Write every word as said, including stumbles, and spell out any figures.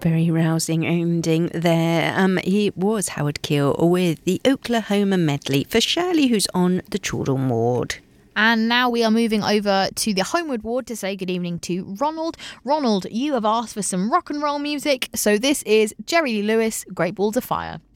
Very rousing ending there. Um, he was Howard Keel with the Oklahoma medley for Shirley, who's on the children ward. And now we are moving over to the Homeward ward to say good evening to Ronald. Ronald, you have asked for some rock and roll music, so this is Jerry Lee Lewis, Great Balls of Fire.